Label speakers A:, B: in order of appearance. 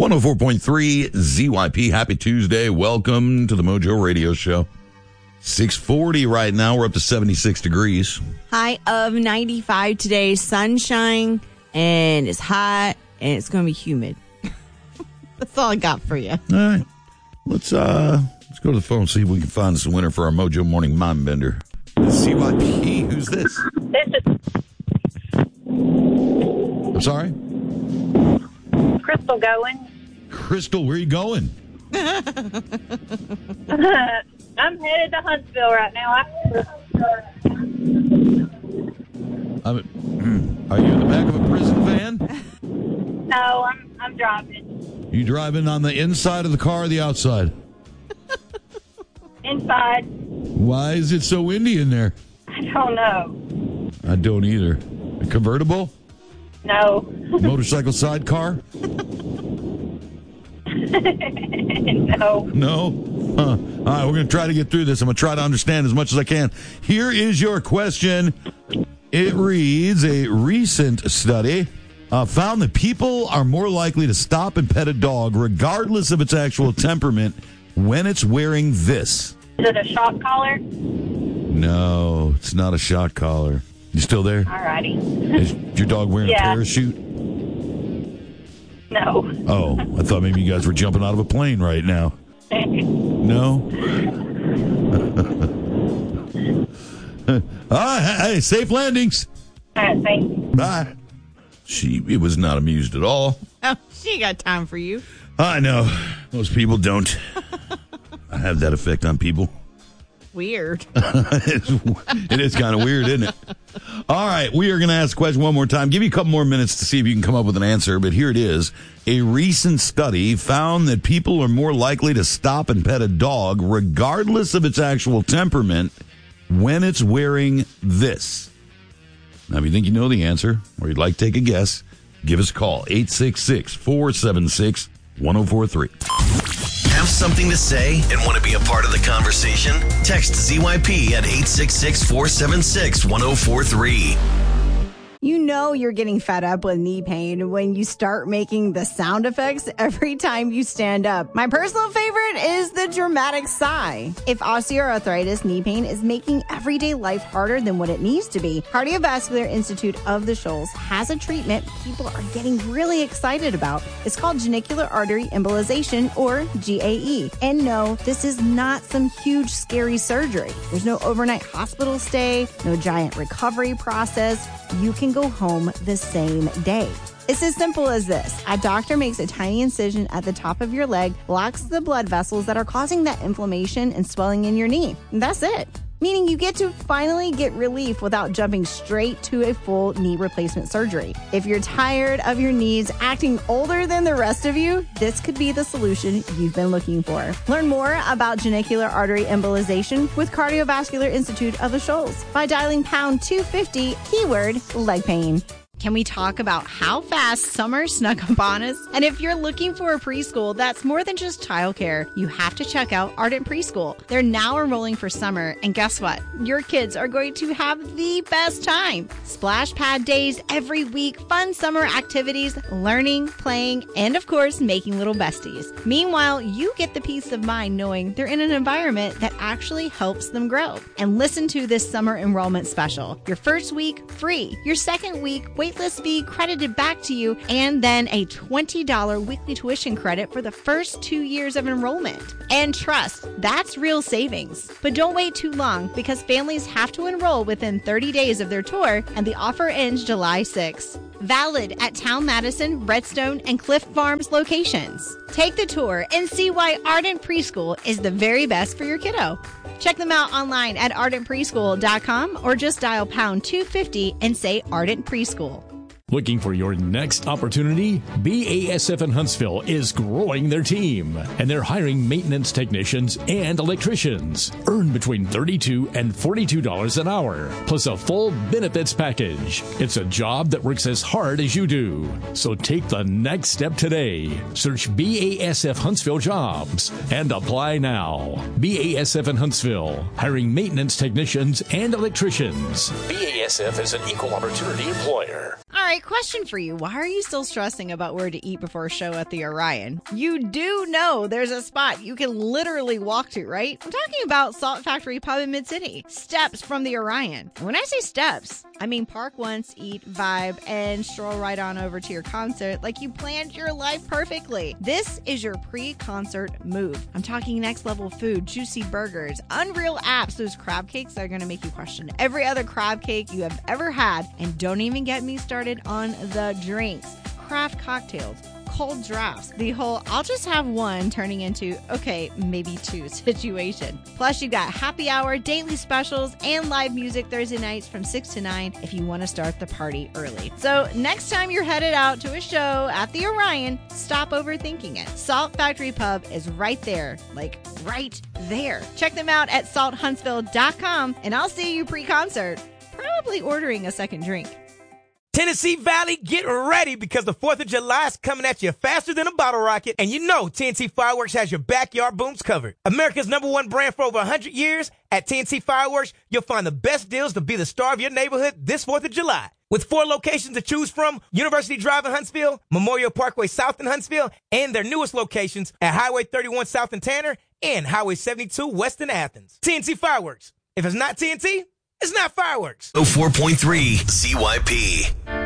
A: 104.3 ZYP. Happy Tuesday. Welcome to the Mojo Radio Show. 640 right now. We're up to 76 degrees.
B: High of 95 today. Sunshine, and it's hot, and it's going to be humid. That's all I got for you.
A: All right. Let's go to the phone and see if we can find us a winner for our Mojo Morning Mind Bender. ZYP. Who's this?
C: This is
A: I'm sorry?
C: Crystal going.
A: Crystal, where are you going?
C: I'm headed to Huntsville right now.
A: Are you in the back of a prison van?
C: No, I'm driving.
A: You driving on the inside of the car or the outside?
C: Inside.
A: Why is it so windy in there?
C: I don't know.
A: I don't either. A convertible?
C: No.
A: Motorcycle sidecar?
C: No.
A: No? Huh. All right, we're going to try to get through this. I'm going to try to understand as much as I can. Here is your question. It reads, a recent study found that people are more likely to stop and pet a dog regardless of its actual temperament when it's wearing this.
C: Is it a shock collar?
A: No, it's not a shock collar. You still there?
C: Alrighty.
A: Is your dog wearing a parachute?
C: No.
A: Oh, I thought maybe you guys were jumping out of a plane right now. No? All right, hey, safe landings.
C: All right, thanks.
A: Bye. It was not amused at all.
B: Oh, she got time for you.
A: I know. Most people don't. I have that effect on people.
B: Weird.
A: It is kind of weird, isn't it? All right, we are going to ask the question one more time. Give you a couple more minutes to see if you can come up with an answer, but here it is. A recent study found that people are more likely to stop and pet a dog regardless of its actual temperament when it's wearing this. Now, if you think you know the answer or you'd like to take a guess, give us a call, 866-476-1043.
D: Have something to say and want to be a part of the conversation? Text ZYP at 866-476-1043.
E: You know you're getting fed up with knee pain when you start making the sound effects every time you stand up. My personal favorite is the dramatic sigh. If osteoarthritis knee pain is making everyday life harder than what it needs to be, Cardiovascular Institute of the Shoals has a treatment people are getting really excited about. It's called genicular artery embolization, or GAE. And no, this is not some huge scary surgery. There's no overnight hospital stay, no giant recovery process. You can go home the same day. It's as simple as this. A doctor makes a tiny incision at the top of your leg, blocks the blood vessels that are causing that inflammation and swelling in your knee. And that's it. Meaning you get to finally get relief without jumping straight to a full knee replacement surgery. If you're tired of your knees acting older than the rest of you, this could be the solution you've been looking for. Learn more about genicular artery embolization with Cardiovascular Institute of the Shoals by dialing pound 250, keyword leg pain. Can we talk about how fast summer snuck up on us? And if you're looking for a preschool that's more than just childcare, you have to check out Ardent Preschool. They're now enrolling for summer, and guess what? Your kids are going to have the best time. Splash pad days every week, fun summer activities, learning, playing, and of course, making little besties. Meanwhile, you get the peace of mind knowing they're in an environment that actually helps them grow. And listen to this summer enrollment special. Your first week, free. Your second week, waitlist fee credited back to you, and then a $20 weekly tuition credit for the first 2 years of enrollment. And trust, that's real savings. But don't wait too long, because families have to enroll within 30 days of their tour, and the offer ends July 6th. Valid at Town Madison, Redstone, and Cliff Farms locations. Take the tour and see why Ardent Preschool is the very best for your kiddo. Check them out online at ardentpreschool.com or just dial pound 250 and say Ardent Preschool.
F: Looking for your next opportunity? BASF in Huntsville is growing their team, and they're hiring maintenance technicians and electricians. Earn between $32 and $42 an hour, plus a full benefits package. It's a job that works as hard as you do. So take the next step today. Search BASF Huntsville Jobs and apply now. BASF in Huntsville, hiring maintenance technicians and electricians. BASF is an equal opportunity employer.
E: All right, right, question for you. Why are you still stressing about where to eat before a show at the Orion? You do know there's a spot you can literally walk to, right? I'm talking about Salt Factory Pub in Mid-City. Steps from the Orion. And when I say steps, I mean park once, eat, vibe, and stroll right on over to your concert like you planned your life perfectly. This is your pre-concert move. I'm talking next level food, juicy burgers, unreal apps, those crab cakes that are going to make you question every other crab cake you have ever had, and don't even get me started on the drinks, craft cocktails, cold drafts, the whole I'll just have one turning into okay, maybe two situation. Plus you got happy hour, daily specials, and live music Thursday nights from 6 to 9 if you want to start the party early. So next time you're headed out to a show at the Orion, stop overthinking it. Salt Factory Pub is right there, like right there. Check them out at salthuntsville.com, and I'll see you pre-concert, probably ordering a second drink.
G: Tennessee Valley, get ready because the 4th of July is coming at you faster than a bottle rocket. And you know TNT Fireworks has your backyard booms covered. America's #1 brand for over 100 years. At TNT Fireworks, you'll find the best deals to be the star of your neighborhood this 4th of July. With 4 locations to choose from, University Drive in Huntsville, Memorial Parkway South in Huntsville, and their newest locations at Highway 31 South in Tanner and Highway 72 West in Athens. TNT Fireworks. If it's not TNT, it's not fireworks.
D: 04.3 CYP.